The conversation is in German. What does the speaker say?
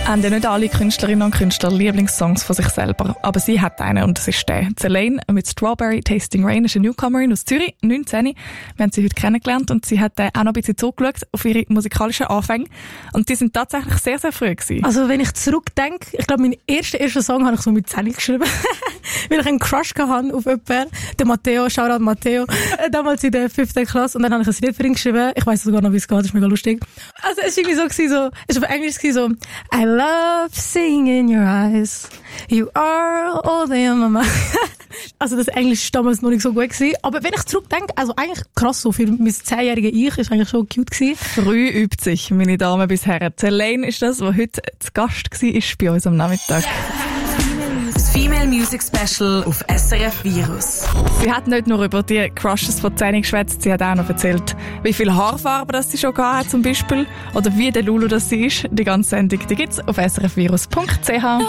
Haben ja nicht alle Künstlerinnen und Künstler Lieblingssongs von sich selber, aber sie hat einen und das ist der. Elaine mit Strawberry Tasting Rain ist eine Newcomerin aus Zürich, 19. Wir haben sie heute kennengelernt und sie hat auch noch ein bisschen zurückgeschaut auf ihre musikalischen Anfänge und die sind tatsächlich sehr, sehr früh gewesen. Also wenn ich zurückdenke, ich glaube, meinen ersten Song habe ich so mit 10 geschrieben, weil ich einen Crush hatte auf jemanden, den Matteo, Shoutout Matteo, damals in der 5. Klasse und dann habe ich ein Lied für ihn geschrieben. Ich weiss sogar noch, wie es geht, das ist mega lustig. Also es war irgendwie so, es war auf Englisch so, I love seeing in your eyes, you are all the in my mind. Also das Englisch war damals noch nicht so gut gewesen. Aber wenn ich zurückdenke, also eigentlich krass so, für mein 10-jähriges Ich ist eigentlich schon cute gewesen. Früh übt sich, meine Damen bis Herren. Elaine ist das, was heute zu Gast war bei uns am Nachmittag. Das Female Music Special auf SRF Virus. Sie hat nicht nur über die Crushes von 10 geschwätzt, sie hat auch noch erzählt, wie viel Haarfarbe das sie schon gehabt hat zum Beispiel oder wie der Lulu das sie ist. Die ganze Sendung, die gibt's auf srfvirus.ch.